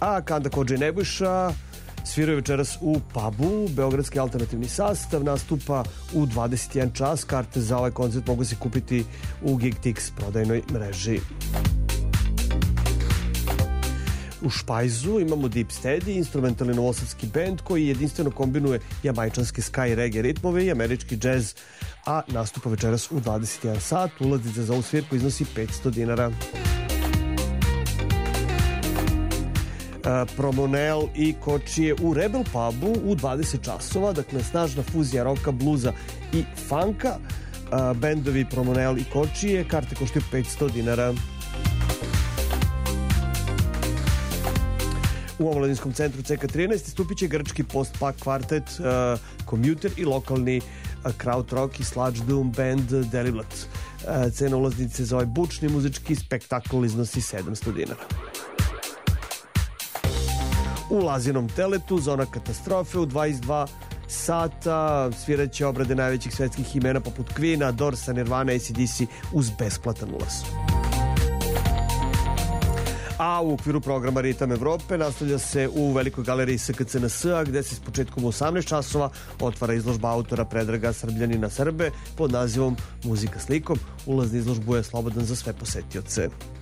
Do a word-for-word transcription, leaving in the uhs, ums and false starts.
A Kanda Kodža i Nebojša sviraju večeras u pubu. Beogradski alternativni sastav nastupa u dvadeset jedan čas. Karte za ovaj koncert mogu se kupiti u GigTix prodajnoj mreži. U Špajzu imamo Deep Steady, instrumentalni novosadski bend koji jedinstveno kombinuje jamajčanske ska i reggae ritmove i američki džez, a nastupa večeras u dvadeset jedan sat. Ulaznica za ovu svirku iznosi petsto dinara. Promonel i Kočije u Rebel pubu u dvadeset časova, dakle snažna fuzija roka, bluza i funka. Bendovi Promonel i Kočije, karte koštaju petsto dinara. U omladinskom centru C K trinaest stupit će grčki post-punk kvartet uh, Commuter i lokalni uh, krautrock i sludge doom band Deliblat. Uh, cena ulaznice za ovaj bučni muzički spektakl iznosi sedamsto dinara. U Lazinom teletu zona katastrofe u dvadeset dva sata sviraće obrade najvećih svetskih imena poput Queen-a, Doorsa, Nirvana, A C D C uz besplatan ulaz. A u okviru programa Ritam Evrope nastavlja se u velikoj galeriji S K C N S-a, gde se s početkom u osamnaest časova otvara izložba autora Predraga Srbljanina Srbe pod nazivom Muzika slikom. Ulaz na izložbu je slobodan za sve posetioce.